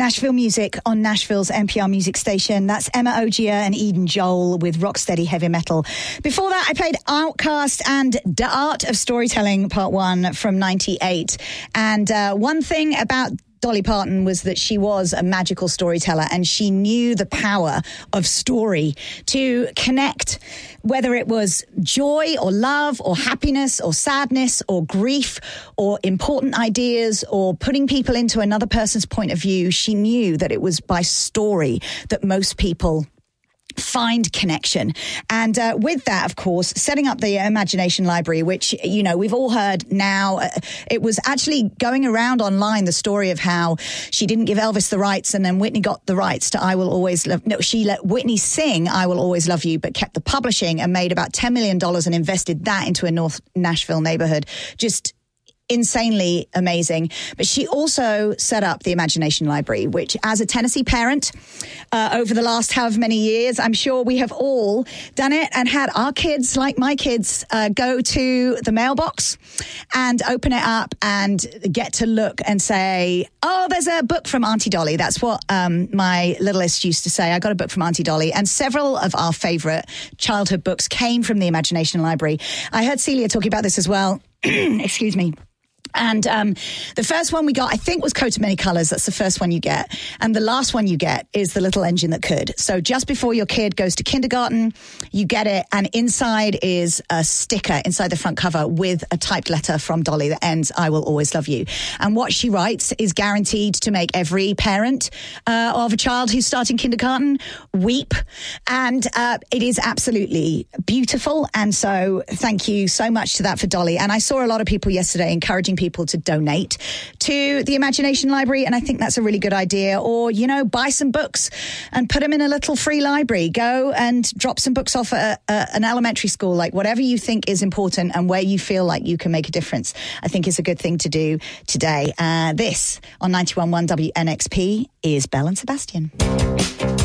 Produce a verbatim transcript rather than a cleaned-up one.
Nashville Music on Nashville's N P R music station. That's Emma Ogier and Eden Joel with Rocksteady Heavy Metal. Before that, I played Outcast and The Art of Storytelling, Part One from ninety-eight. And uh, one thing about Dolly Parton was that she was a magical storyteller, and she knew the power of story to connect, whether it was joy or love or happiness or sadness or grief or important ideas or putting people into another person's point of view. She knew that it was by story that most people find connection. And uh, with that, of course, setting up the Imagination Library, which, you know, we've all heard now. Uh, it was actually going around online, the story of how she didn't give Elvis the rights, and then Whitney got the rights to I Will Always Love. No, she let Whitney sing I Will Always Love You, but kept the publishing and made about ten million dollars and invested that into a North Nashville neighborhood. Just insanely amazing. But she also set up the Imagination Library, which, as a Tennessee parent, uh, over the last however many years, I'm sure we have all done it and had our kids, like my kids, uh, go to the mailbox and open it up and get to look and say, oh, there's a book from Auntie Dolly. That's what um, my littlest used to say. I got a book from Auntie Dolly. And several of our favorite childhood books came from the Imagination Library. I heard Celia talking about this as well. Excuse me. And um, the first one we got, I think, was Coat of Many Colors. That's the first one you get. And the last one you get is The Little Engine That Could. So just before your kid goes to kindergarten, you get it. And inside is a sticker inside the front cover with a typed letter from Dolly that ends, I Will Always Love You. And what she writes is guaranteed to make every parent uh, of a child who's starting kindergarten weep. And uh, it is absolutely beautiful. And so thank you so much to that for Dolly. And I saw a lot of people yesterday encouraging people people to donate to the Imagination Library, and I think that's a really good idea. Or, you know, buy some books and put them in a little free library. Go and drop some books off at a, a, an elementary school, like whatever you think is important and where you feel like you can make a difference, I think is a good thing to do today. Uh, this on ninety-one point one W N X P is Belle and Sebastian.